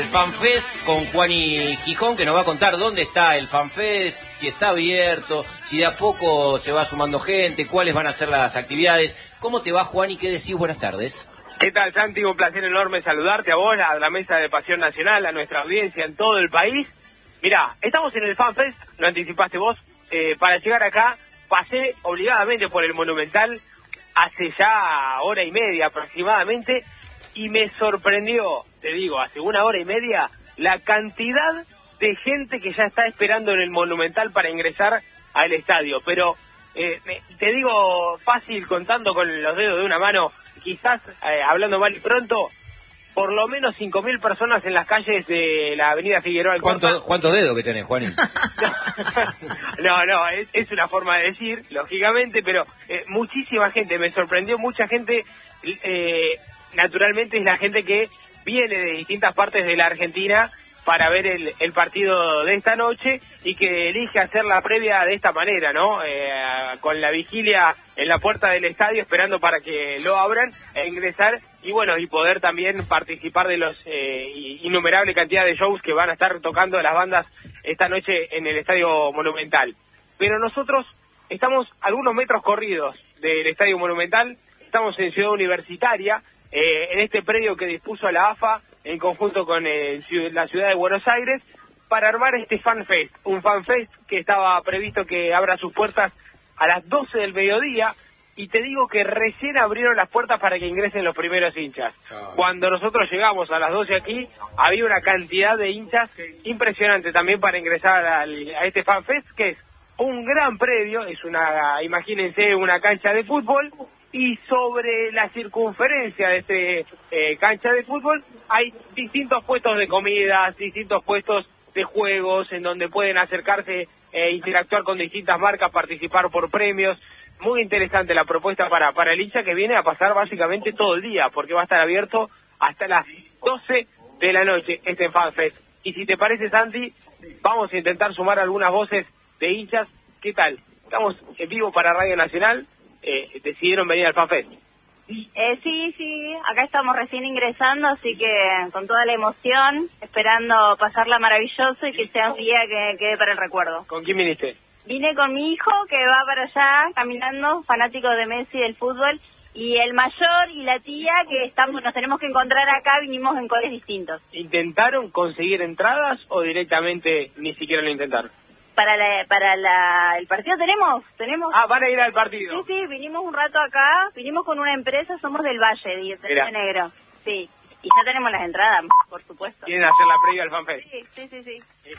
El FanFest con Juani Gijón, que nos va a contar dónde está el FanFest, si está abierto, si de a poco se va sumando gente, cuáles van a ser las actividades. ¿Cómo te va, Juani? ¿Qué decís? Buenas tardes. ¿Qué tal, Santi? Un placer enorme saludarte a vos, a la mesa de Pasión Nacional, a nuestra audiencia en todo el país. Mirá, estamos en el FanFest, lo anticipaste vos. Para llegar acá, pasé obligadamente por el Monumental hace ya hora y media aproximadamente, y me sorprendió, te digo, hace una hora y media, la cantidad de gente que ya está esperando en el Monumental para ingresar al estadio. Pero te digo fácil, contando con los dedos de una mano, quizás hablando mal y pronto, por lo menos 5.000 personas en las calles de la avenida Figueroa Alcorta. ¿Cuántos dedos que tenés, Juani? No, es una forma de decir, lógicamente, pero muchísima gente, me sorprendió, mucha gente. Naturalmente es la gente que viene de distintas partes de la Argentina para ver el partido de esta noche y que elige hacer la previa de esta manera, ¿no? Con la vigilia en la puerta del estadio, esperando para que lo abran e ingresar y bueno, y poder también participar de los innumerable cantidad de shows que van a estar tocando las bandas esta noche en el Estadio Monumental. Pero nosotros estamos algunos metros corridos del Estadio Monumental, estamos en Ciudad Universitaria, en este predio que dispuso la AFA en conjunto con la ciudad de Buenos Aires para armar este FanFest, un FanFest que estaba previsto que abra sus puertas a las 12 del mediodía, y te digo que recién abrieron las puertas para que ingresen los primeros hinchas. Cuando nosotros llegamos a las 12 aquí, había una cantidad de hinchas impresionante también para ingresar a este FanFest, que es un gran predio, es imagínense, una cancha de fútbol, y sobre la circunferencia de este cancha de fútbol hay distintos puestos de comidas, distintos puestos de juegos en donde pueden acercarse e interactuar con distintas marcas, participar por premios. Muy interesante la propuesta para el hincha, que viene a pasar básicamente todo el día, porque va a estar abierto hasta las 12 de la noche este FanFest. Y si te parece, Santi, vamos a intentar sumar algunas voces de hinchas. ¿Qué tal? Estamos en vivo para Radio Nacional. Decidieron venir al FanFest. Sí, acá estamos recién ingresando, así que con toda la emoción, esperando pasarla maravilloso y que sea un día que quede para el recuerdo. ¿Con quién viniste? Vine con mi hijo, que va para allá caminando, fanático de Messi, del fútbol, y el mayor y la tía, que nos tenemos que encontrar acá, vinimos en colores distintos. ¿Intentaron conseguir entradas o directamente ni siquiera lo intentaron? Para el partido tenemos. Ah, van a ir al partido. Sí, vinimos un rato acá, vinimos con una empresa, somos del Valle, de Negro. Sí, y ya tenemos las entradas, por supuesto. ¿Quieren hacer la previa al FanFest? Sí.